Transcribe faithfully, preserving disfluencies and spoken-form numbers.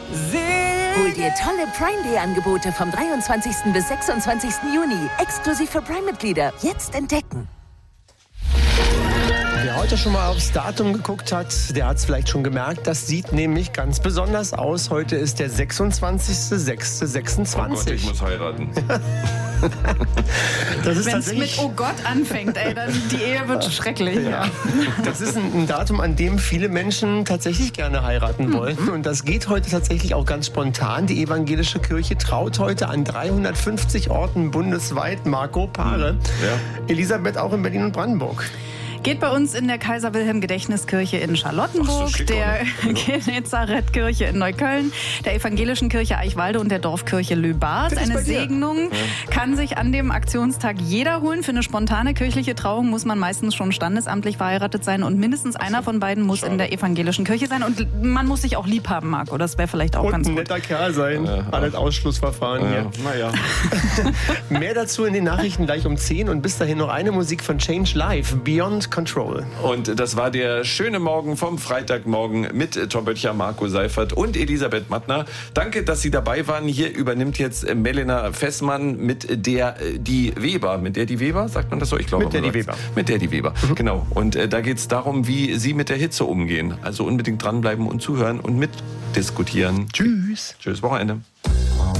Hol dir tolle Prime Day Angebote vom dreiundzwanzigsten bis sechsundzwanzigsten Juni. Exklusiv für Prime-Mitglieder. Jetzt entdecken. Wer heute schon mal aufs Datum geguckt hat, der hat es vielleicht schon gemerkt. Das sieht nämlich ganz besonders aus. Heute ist der sechsundzwanzigster sechster sechsundzwanzig. Oh Gott, ich muss heiraten. Wenn es mit Oh Gott anfängt, ey, dann die Ehe wird schrecklich. Ja. Ja. Das ist ein, ein Datum, an dem viele Menschen tatsächlich gerne heiraten wollen. Mhm. Und das geht heute tatsächlich auch ganz spontan. Die evangelische Kirche traut heute an dreihundertfünfzig Orten bundesweit, Marco, Paare. Mhm. Ja. Elisabeth auch in Berlin und Brandenburg. Geht bei uns in der Kaiser-Wilhelm-Gedächtniskirche in Charlottenburg, Ach, so der Genezareth-Kirche in Neukölln, der evangelischen Kirche Eichwalde und der Dorfkirche Löbars. Eine Segnung ja. kann sich an dem Aktionstag jeder holen. Für eine spontane kirchliche Trauung muss man meistens schon standesamtlich verheiratet sein und mindestens einer von beiden muss Schade. in der evangelischen Kirche sein. Und man muss sich auch lieb haben, Marco. Das wäre vielleicht auch und ganz ein gut. netter Kerl sein. Ja, alles Ausschlussverfahren ja. hier. Naja. Mehr dazu in den Nachrichten gleich um zehn und bis dahin noch eine Musik von Change Life, Beyond Control. Und das war der schöne Morgen vom Freitagmorgen mit Tom Böttcher, Marco Seifert und Elisabeth Mattner. Danke, dass Sie dabei waren. Hier übernimmt jetzt Melena Fessmann mit der die Weber. Mit der die Weber, sagt man das so? Ich glaube, mit der die Weber. Mit der die Weber, mhm. genau. Und äh, da geht es darum, wie Sie mit der Hitze umgehen. Also unbedingt dranbleiben und zuhören und mitdiskutieren. Tschüss. Tschüss, Wochenende.